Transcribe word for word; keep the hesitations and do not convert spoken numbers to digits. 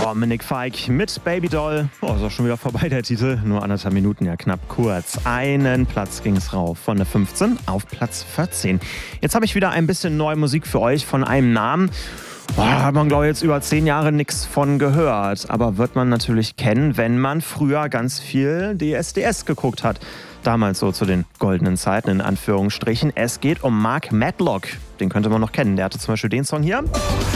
Dominik Fike mit Baby Doll. Oh, ist auch schon wieder vorbei, der Titel. Nur anderthalb Minuten, ja knapp kurz. Einen Platz ging's rauf. Von der fünfzehn auf Platz vierzehn. Jetzt habe ich wieder ein bisschen neue Musik für euch von einem Namen. Boah, hat man, glaube ich, jetzt über zehn Jahre nichts von gehört. Aber wird man natürlich kennen, wenn man früher ganz viel D S D S geguckt hat. Damals so zu den goldenen Zeiten, in Anführungsstrichen. Es geht um Mark Medlock. Den könnte man noch kennen. Der hatte zum Beispiel den Song hier.